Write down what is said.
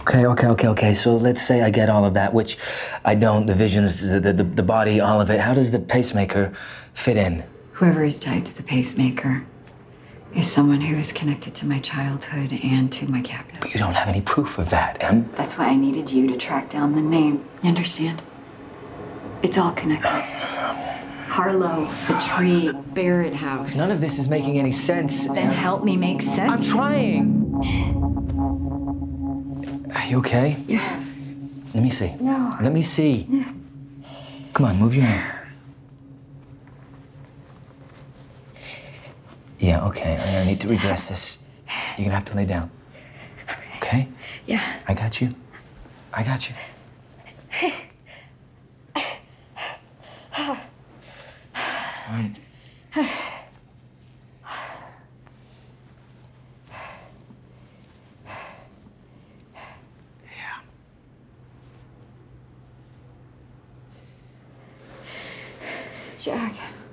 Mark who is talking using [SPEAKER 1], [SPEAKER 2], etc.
[SPEAKER 1] Okay. So let's say I get all of that, which I don't. The visions, the body, all of it. How does the pacemaker fit in?
[SPEAKER 2] Whoever is tied to the pacemaker is someone who is connected to my childhood and to my cabinet.
[SPEAKER 1] But you don't have any proof of that, Em.
[SPEAKER 2] That's why I needed you to track down the name. You understand? It's all connected. Harlow, the tree, Barrett House.
[SPEAKER 1] None of this is making any sense.
[SPEAKER 2] Then help me make sense.
[SPEAKER 1] I'm trying. Are you okay?
[SPEAKER 2] Yeah.
[SPEAKER 1] Let me see.
[SPEAKER 2] No.
[SPEAKER 1] Let me see. Come on, move your hand. Yeah, okay. I'm gonna need to redress this. You're gonna have to lay down. Okay?
[SPEAKER 2] Yeah.
[SPEAKER 1] I got you. I got you. All right. Yeah.
[SPEAKER 2] Jack.